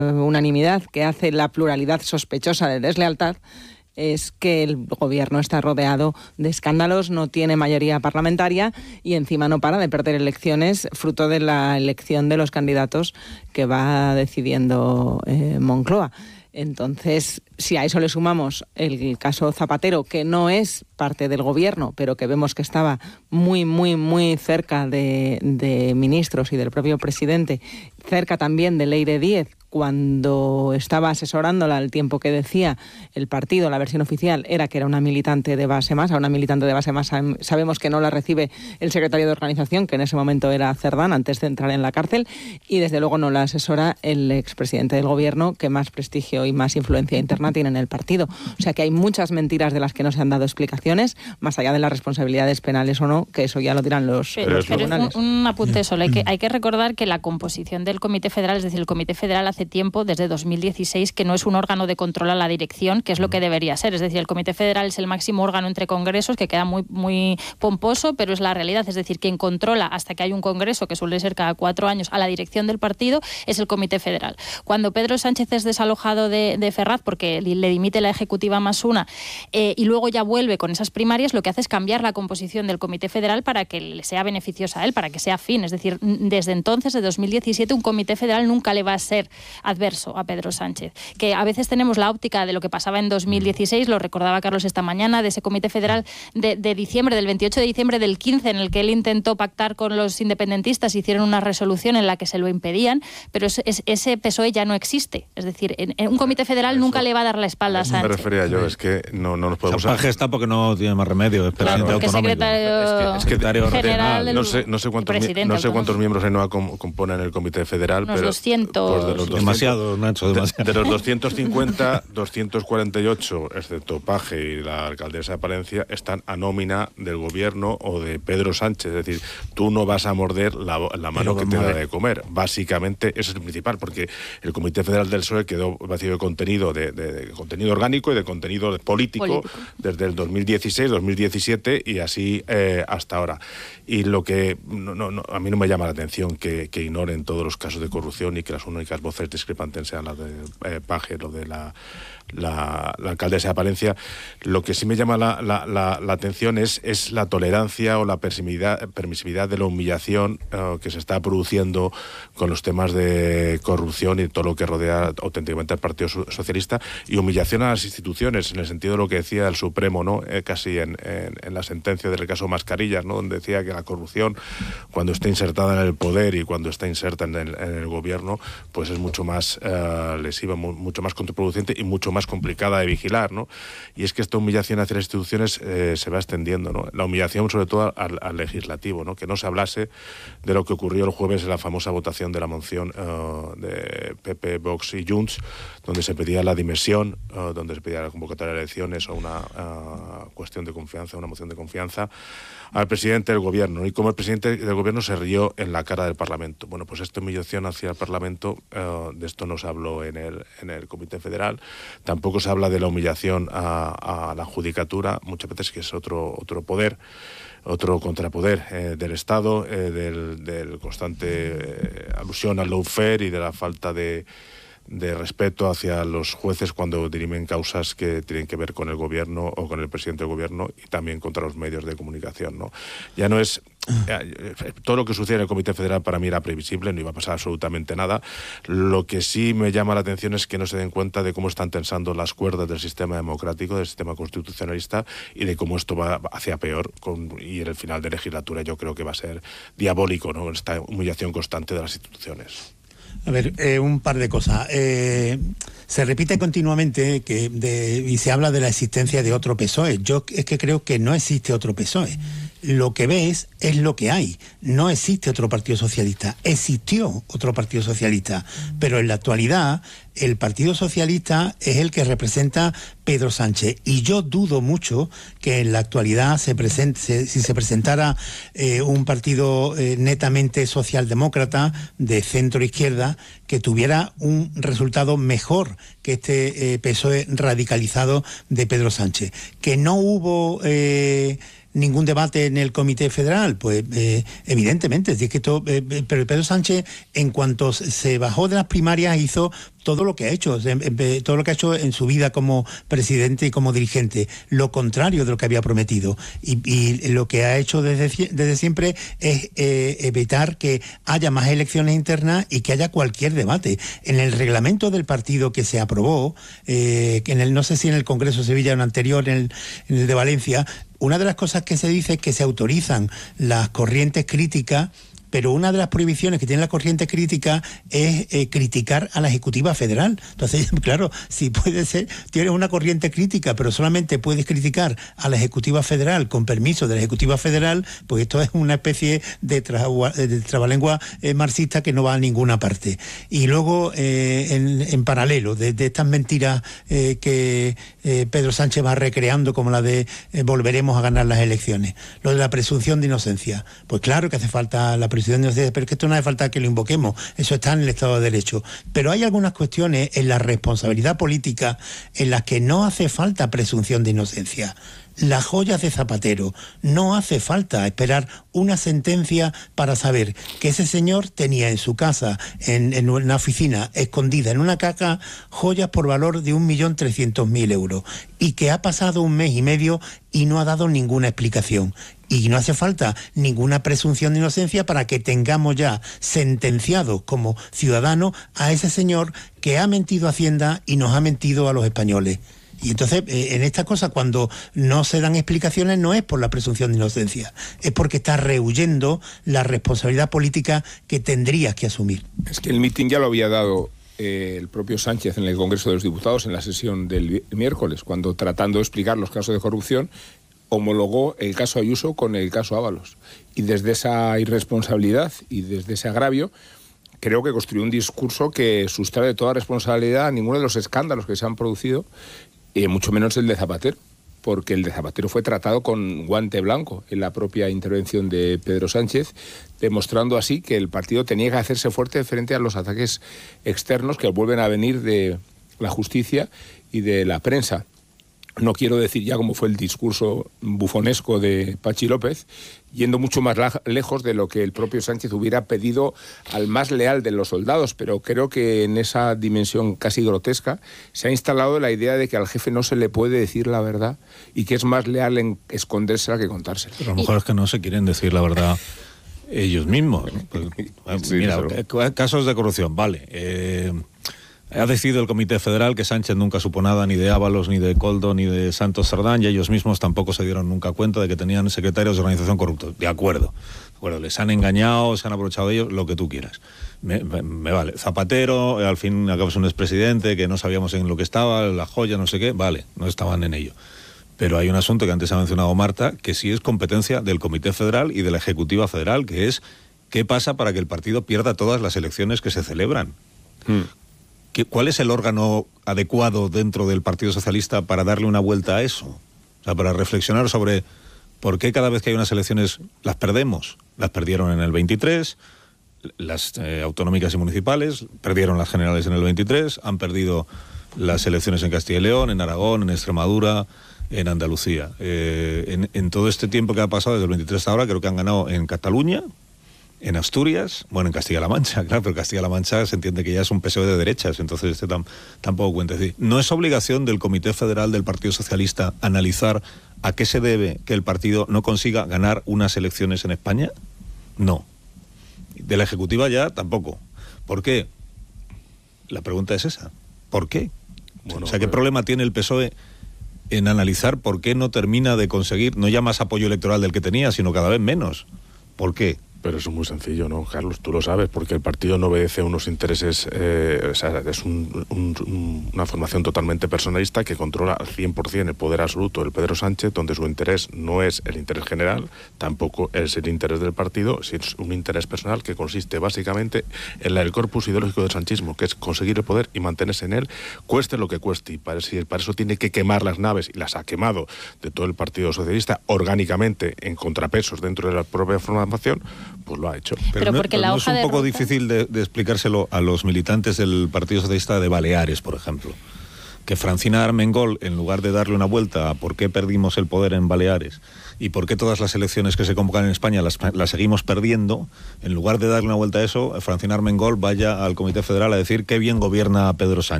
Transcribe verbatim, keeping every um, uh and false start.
unanimidad que hace la pluralidad sospechosa de deslealtad es que el gobierno está rodeado de escándalos, no tiene mayoría parlamentaria y encima no para de perder elecciones fruto de la elección de los candidatos que va decidiendo eh, Moncloa. Entonces, si a eso le sumamos el caso Zapatero, que no es parte del gobierno, pero que vemos que estaba muy, muy, muy cerca de, de ministros y del propio presidente, cerca también de Leire Díez, cuando estaba asesorándola al tiempo que decía el partido, la versión oficial era que era una militante de base más, a una militante de base más sabemos que no la recibe el secretario de organización, que en ese momento era Cerdán, antes de entrar en la cárcel, y desde luego no la asesora el expresidente del gobierno, que más prestigio y más influencia interna tiene en el partido. O sea que hay muchas mentiras de las que no se han dado explicaciones, más allá de las responsabilidades penales o no, que eso ya lo dirán los, pero, los pero tribunales. Un, un apunte solo, hay que, hay que recordar que la composición del Comité Federal, es decir, el Comité Federal hace tiempo, desde dos mil dieciséis, que no es un órgano de control a la dirección, que es lo que debería ser. Es decir, el Comité Federal es el máximo órgano entre congresos, que queda muy, muy pomposo, pero es la realidad. Es decir, quien controla hasta que hay un congreso, que suele ser cada cuatro años, a la dirección del partido, es el Comité Federal. Cuando Pedro Sánchez es desalojado de, de Ferraz, porque le dimite la ejecutiva más una, eh, y luego ya vuelve con esas primarias, lo que hace es cambiar la composición del Comité Federal para que le sea beneficiosa a él, para que sea afín. Es decir, desde entonces, de dos mil diecisiete, un Comité Federal nunca le va a ser adverso a Pedro Sánchez. Que a veces tenemos la óptica de lo que pasaba en dos mil dieciséis, lo recordaba Carlos esta mañana, de ese Comité Federal de, de diciembre, del veintiocho de diciembre del quince, en el que él intentó pactar con los independentistas, hicieron una resolución en la que se lo impedían, pero es, es, ese P S O E ya no existe. Es decir, en, en un Comité Federal eso, nunca le va a dar la espalda a Sánchez. Me refería yo, es que no, no nos podemos... Sánchez está porque no tiene más remedio, es presidente claro, autonómico. Secretario, es que, secretario es que general del, no sé, no sé cuántos, mi, no sé cuántos miembros no componen el Comité Federal, unos pero doscientos. Pues de los doscientos, demasiado, Nacho, demasiado. De, de los doscientos cincuenta, doscientos cuarenta y ocho, excepto Paje y la alcaldesa de Palencia, están a nómina del gobierno o de Pedro Sánchez. Es decir, tú no vas a morder la, la mano pero que te da de comer. Básicamente, eso es el principal, porque el Comité Federal del P S O E quedó vacío de contenido, de, de, de contenido orgánico y de contenido político, político. desde el dos mil dieciséis, dos mil diecisiete y así eh, hasta ahora. Y lo que no, no, no, a mí no me llama la atención que, que ignoren todos los casos de corrupción y que las únicas voces discrepantes sean las de eh, Paje, lo de la, la, la alcaldesa de Palencia. Lo que sí me llama la, la, la, la atención es, es la tolerancia o la permisividad, permisividad de la humillación uh, que se está produciendo con los temas de corrupción y todo lo que rodea auténticamente al Partido Socialista, y humillación a las instituciones, en el sentido de lo que decía el Supremo, ¿no? Eh, casi en, en, en la sentencia del caso Mascarillas, ¿no? Donde decía que la corrupción, cuando está insertada en el poder y cuando está inserta en el, en el gobierno, pues es mucho más uh, lesiva, mu mucho más contraproducente y mucho más complicada de vigilar, ¿no? Y es que esta humillación hacia las instituciones eh, se va extendiendo, ¿no? La humillación sobre todo al, al legislativo, ¿no? Que no se hablase de lo que ocurrió el jueves en la famosa votación de la moción uh, de P P, Vox y Junts, donde se pedía la dimisión, uh, donde se pedía la convocatoria de elecciones o una uh, cuestión de confianza, una moción de confianza al presidente del gobierno, y como el presidente del gobierno se rió en la cara del Parlamento. Bueno, pues esta humillación hacia el Parlamento, uh, de esto no se habló en el, en el Comité Federal, tampoco se habla de la humillación a, a la judicatura, muchas veces, que es otro, otro poder, otro contrapoder eh, del Estado, eh, del, del constante eh, alusión al lawfare y de la falta de de respeto hacia los jueces cuando dirimen causas que tienen que ver con el gobierno o con el presidente del gobierno, y también contra los medios de comunicación, ¿no? Ya no es... Eh, todo lo que sucede en el Comité Federal para mí era previsible, no iba a pasar absolutamente nada. Lo que sí me llama la atención es que no se den cuenta de cómo están tensando las cuerdas del sistema democrático, del sistema constitucionalista, y de cómo esto va hacia peor, con, y en el final de legislatura yo creo que va a ser diabólico, ¿no? Esta humillación constante de las instituciones. A ver, eh, un par de cosas. Eh, se repite continuamente que de, y se habla de la existencia de otro P S O E. Yo es que creo que no existe otro P S O E. Lo que ves es lo que hay. No existe otro Partido Socialista. Existió otro Partido Socialista, pero en la actualidad el Partido Socialista es el que representa Pedro Sánchez, y yo dudo mucho que en la actualidad se presente, se, si se presentara eh, un partido eh, netamente socialdemócrata de centro izquierda que tuviera un resultado mejor que este eh, P S O E radicalizado de Pedro Sánchez. Que no hubo... Eh, ningún debate en el Comité Federal? Pues eh, evidentemente, es que esto, eh, pero Pedro Sánchez, en cuanto se bajó de las primarias, hizo todo lo que ha hecho, todo lo que ha hecho en su vida como presidente y como dirigente, lo contrario de lo que había prometido. Y, y lo que ha hecho desde, desde siempre es eh, evitar que haya más elecciones internas y que haya cualquier debate. En el reglamento del partido que se aprobó, eh, en el, no sé si en el Congreso de Sevilla o en el anterior, en el, en el de Valencia, una de las cosas que se dice es que se autorizan las corrientes críticas, pero una de las prohibiciones que tiene la corriente crítica es eh, criticar a la Ejecutiva Federal. Entonces, claro, si puede ser, tienes una corriente crítica, pero solamente puedes criticar a la Ejecutiva Federal con permiso de la Ejecutiva Federal, pues esto es una especie de, tra de trabalengua eh, marxista que no va a ninguna parte. Y luego, eh, en, en paralelo, de, de estas mentiras eh, que eh, Pedro Sánchez va recreando, como la de eh, volveremos a ganar las elecciones, lo de la presunción de inocencia. Pues claro que hace falta la presunción pero es que esto no hace falta que lo invoquemos, eso está en el Estado de Derecho. Pero hay algunas cuestiones en la responsabilidad política en las que no hace falta presunción de inocencia. Las joyas de Zapatero, no hace falta esperar una sentencia para saber que ese señor tenía en su casa, en, en una oficina, escondida en una caja, joyas por valor de un millón trescientos mil euros y que ha pasado un mes y medio y no ha dado ninguna explicación. Y no hace falta ninguna presunción de inocencia para que tengamos ya sentenciado como ciudadano a ese señor que ha mentido a Hacienda y nos ha mentido a los españoles. Y entonces, eh, en esta cosa, cuando no se dan explicaciones, no es por la presunción de inocencia, es porque está rehuyendo la responsabilidad política que tendrías que asumir. Es que el mitin ya lo había dado eh, el propio Sánchez en el Congreso de los Diputados, en la sesión del miércoles, cuando tratando de explicar los casos de corrupción, homologó el caso Ayuso con el caso Ábalos. Y desde esa irresponsabilidad y desde ese agravio, creo que construyó un discurso que sustrae de toda responsabilidad a ninguno de los escándalos que se han producido, y mucho menos el de Zapatero, porque el de Zapatero fue tratado con guante blanco en la propia intervención de Pedro Sánchez, demostrando así que el partido tenía que hacerse fuerte frente a los ataques externos que vuelven a venir de la justicia y de la prensa. No quiero decir ya cómo fue el discurso bufonesco de Pachi López, yendo mucho más lejos de lo que el propio Sánchez hubiera pedido al más leal de los soldados, pero creo que en esa dimensión casi grotesca se ha instalado la idea de que al jefe no se le puede decir la verdad y que es más leal en escondérsela que contársela. Pero a lo mejor es que no se quieren decir la verdad ellos mismos. Pues, sí, mira, eso. Casos de corrupción, vale. Eh... Ha decidido el Comité Federal que Sánchez nunca supo nada ni de Ábalos, ni de Koldo, ni de Santos Cerdán, y ellos mismos tampoco se dieron nunca cuenta de que tenían secretarios de organización corruptos. De acuerdo. De acuerdo, les han engañado, se han aprovechado de ellos, lo que tú quieras. Me, me, me vale. Zapatero, al fin y al cabo es un expresidente que no sabíamos en lo que estaba, la joya, no sé qué, vale, no estaban en ello. Pero hay un asunto que antes ha mencionado Marta, que sí es competencia del Comité Federal y de la Ejecutiva Federal, que es qué pasa para que el partido pierda todas las elecciones que se celebran. Hmm. ¿Cuál es el órgano adecuado dentro del Partido Socialista para darle una vuelta a eso? O sea, para reflexionar sobre por qué cada vez que hay unas elecciones las perdemos. Las perdieron en el veintitrés, las eh, autonómicas y municipales, perdieron las generales en el veintitrés, han perdido las elecciones en Castilla y León, en Aragón, en Extremadura, en Andalucía. Eh, en, en todo este tiempo que ha pasado desde el veintitrés hasta ahora, creo que han ganado en Cataluña, en Asturias, bueno, en Castilla-La Mancha, claro, pero Castilla-La Mancha se entiende que ya es un P S O E de derechas, entonces este tam, tampoco cuenta. Es decir, ¿no es obligación del Comité Federal del Partido Socialista analizar a qué se debe que el partido no consiga ganar unas elecciones en España? No. De la Ejecutiva ya tampoco. ¿Por qué? La pregunta es esa. ¿Por qué? Bueno, o sea, ¿qué pero... problema tiene el P S O E en analizar por qué no termina de conseguir, no ya más apoyo electoral del que tenía, sino cada vez menos? ¿Por qué? Pero eso es muy sencillo, ¿no, Carlos? Tú lo sabes, porque el partido no obedece a unos intereses, eh, o sea, es un, un, una formación totalmente personalista que controla al cien por ciento el poder absoluto del Pedro Sánchez, donde su interés no es el interés general, tampoco es el interés del partido, es un interés personal que consiste básicamente en la, el corpus ideológico del sanchismo, que es conseguir el poder y mantenerse en él, cueste lo que cueste. Y para, para eso tiene que quemar las naves, y las ha quemado de todo el Partido Socialista orgánicamente en contrapesos dentro de la propia formación, pues lo ha hecho. Pero, pero no, porque pero la no hoja es un de poco ruta... difícil de, de explicárselo a los militantes del Partido Socialista de Baleares, por ejemplo. que Francina Armengol, en lugar de darle una vuelta a por qué perdimos el poder en Baleares y por qué todas las elecciones que se convocan en España las, las seguimos perdiendo, en lugar de darle una vuelta a eso, Francina Armengol vaya al Comité Federal a decir qué bien gobierna Pedro Sánchez.